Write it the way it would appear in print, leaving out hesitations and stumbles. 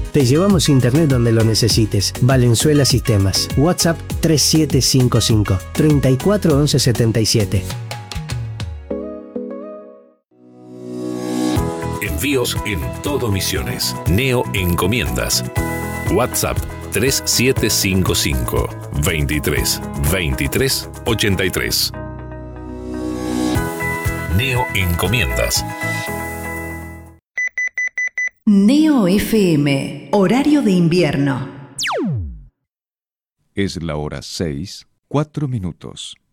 Te llevamos internet donde lo necesites. Valenzuela Sistemas. WhatsApp 3755 34 11 77. Envíos en todo Misiones. Neo Encomiendas. WhatsApp 3755 23 23 83. Neo Encomiendas. Neo FM, horario de invierno. Es la hora 6:04.